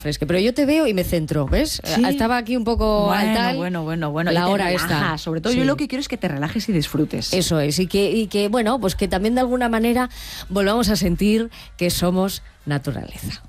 fresca. Pero yo te veo y me centro, ¿ves? Sí. Estaba aquí un poco al tal. Bueno. La y te hora relajas. esta. Sobre todo Sí. yo lo que quiero es que te relajes y disfrutes. Eso es, y que, bueno, pues que también de alguna manera volvamos a sentir que somos naturaleza.